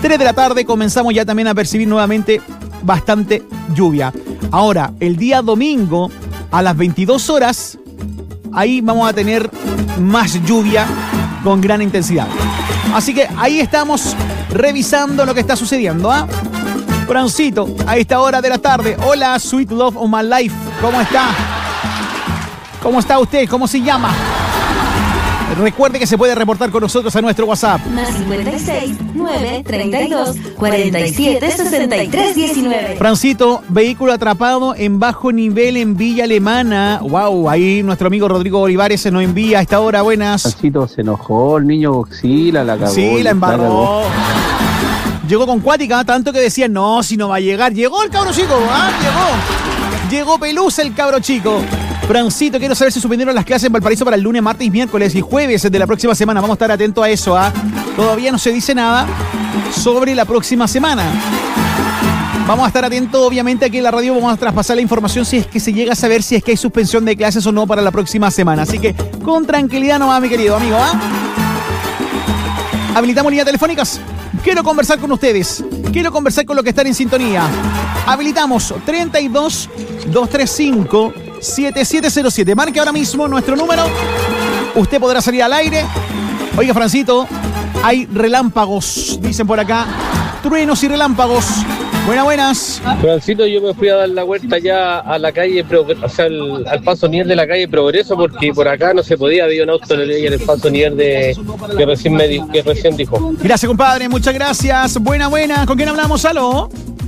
3 de la tarde comenzamos ya también a percibir nuevamente bastante lluvia. Ahora, el día domingo a las 22 horas, ahí vamos a tener más lluvia con gran intensidad. Así que ahí estamos revisando lo que está sucediendo, ¿ah? Francito, a esta hora de la tarde. Hola, Sweet Love of My Life. ¿Cómo está? ¿Cómo está usted? ¿Cómo se llama? Recuerde que se puede reportar con nosotros a nuestro WhatsApp. Más 56 932 47 63 19. Francito, vehículo atrapado en bajo nivel en Villa Alemana. Wow, ahí nuestro amigo Rodrigo Olivares se nos envía a esta hora. Buenas. Francito se enojó, el niño Godzilla la cagó. Sí, la embarró. Llegó con cuática, tanto que decían, no, si no va a llegar. Llegó el cabro chico, ¿ah? Llegó Pelusa el cabro chico. Francito, quiero saber si suspendieron las clases en Valparaíso para el lunes, martes, miércoles y jueves de la próxima semana. Vamos a estar atentos a eso, ¿ah? Todavía no se dice nada sobre la próxima semana. Vamos a estar atentos, obviamente, aquí en la radio. Vamos a traspasar la información si es que se llega a saber si es que hay suspensión de clases o no para la próxima semana. Así que con tranquilidad nomás, mi querido amigo, ¿ah? Habilitamos líneas telefónicas. Quiero conversar con ustedes. Quiero conversar con los que están en sintonía. Habilitamos 32 235 7707. Marque ahora mismo nuestro número. Usted podrá salir al aire. Oiga, Francito, hay relámpagos, dicen por acá. Truenos y relámpagos. Buenas. Francito, yo me fui a dar la vuelta ya a la calle, o sea, al paso nivel de la calle Progreso, porque por acá no se podía, había un auto en el paso nivel que recién dijo. Gracias, compadre, muchas gracias. Buena. ¿Con quién hablamos? ¿Aló?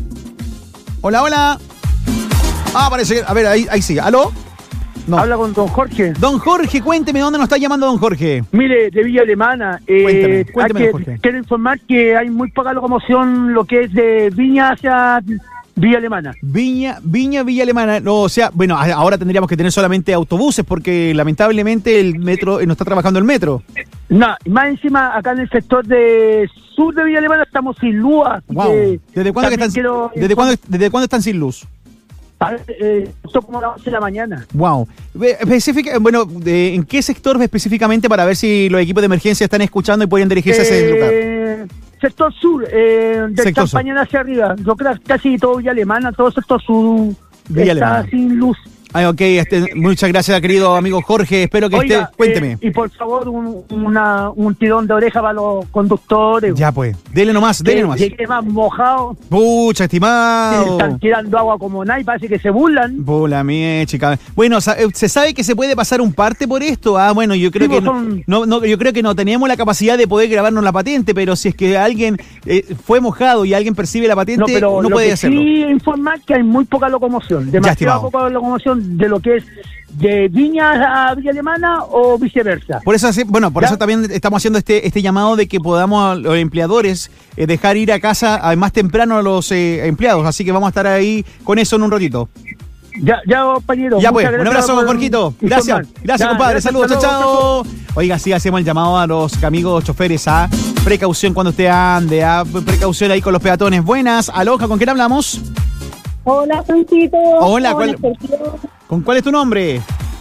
Hola. Ah, parece que... A ver, ahí sí. ¿Aló? No. Habla con don Jorge. Don Jorge, cuénteme, ¿dónde nos está llamando don Jorge? Mire, de Villa Alemana. Cuénteme, don Jorge. Quiero informar que hay muy poca locomoción, lo que es de Viña hacia Villa Alemana. Villa Alemana. No, o sea, bueno, ahora tendríamos que tener solamente autobuses porque lamentablemente el metro no está trabajando el metro. No, más encima, acá en el sector de sur de Villa Alemana estamos sin luz. Wow. ¿Desde cuándo están sin luz? Esto como a las 11 de la mañana. Wow. ¿En qué sector específicamente para ver si los equipos de emergencia están escuchando y pueden dirigirse a ese lugar? Sector sur, de Campañana hacia arriba. Yo creo que casi todo Villa Alemana, todo sector sur está sin luz. Ay, ok, muchas gracias, querido amigo Jorge. Espero que esté. Cuénteme. Y por favor, un tirón de oreja para los conductores. Ya, pues. Dele nomás. Llegué más mojado. Pucha, estimado. Están tirando agua como nadie, parece que se burlan. Bola mía, chica. Bueno, se sabe que se puede pasar un parte por esto. Ah, bueno, yo creo que yo creo que no tenemos la capacidad de poder grabarnos la patente, pero si es que alguien fue mojado y alguien percibe la patente, no puede hacerlo. Sí, informar que hay muy poca locomoción, demasiada poca locomoción de lo que es de Viña a Villa Alemana o viceversa. Por eso también estamos haciendo este llamado de que podamos a los empleadores dejar ir a casa más temprano a los empleados, así que vamos a estar ahí con eso en un ratito. Ya, compañero. Ya pues, un abrazo, Jorgito. Gracias, compadre. Saludos, chao. Oiga, sí, hacemos el llamado a los amigos choferes a precaución cuando usted ande, a precaución ahí con los peatones. Buenas, aloja, ¿con quién hablamos? Hola, Francito. Hola, ¿con cuál es tu nombre?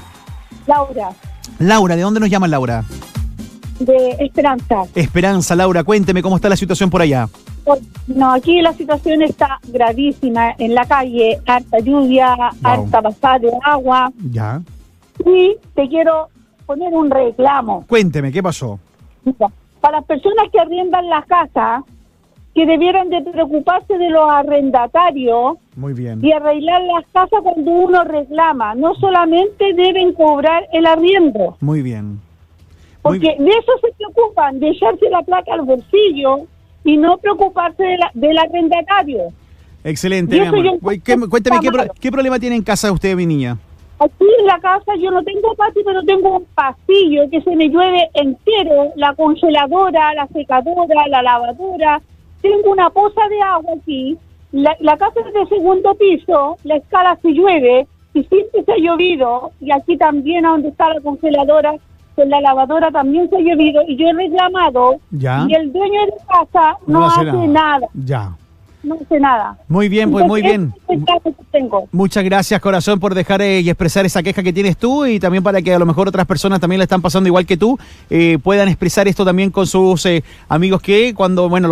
Laura, ¿de dónde nos llamas, Laura? De Esperanza, Laura, cuénteme cómo está la situación por allá. No, aquí la situación está gravísima en la calle, harta lluvia, harta pasada de agua. Ya. Y te quiero poner un reclamo. Cuénteme, ¿qué pasó? Mira, para las personas que arriendan las casas, que debieran de preocuparse de los arrendatarios. Muy bien. Y arreglar las casas cuando uno reclama. No solamente deben cobrar el arriendo. Muy bien. Porque de eso se preocupan, de echarse la placa al bolsillo y no preocuparse del arrendatario. Excelente, mi amor. Cuéntame, ¿qué problema tiene en casa usted, mi niña? Aquí en la casa yo no tengo patio, pero tengo un pasillo que se me llueve entero, la congeladora, la secadora, la lavadora. Tengo una poza de agua aquí, la casa es de segundo piso, la escala se llueve y siempre se ha llovido, y aquí también a donde está la congeladora, con la lavadora también se ha llovido, y yo he reclamado, ¿ya? Y el dueño de la casa no hace nada. Ya. No hace nada. Muy bien, pues muy bien. Tengo. Muchas gracias, corazón, por dejar y expresar esa queja que tienes tú, y también para que a lo mejor otras personas también la están pasando igual que tú, puedan expresar esto también con sus amigos que cuando, bueno,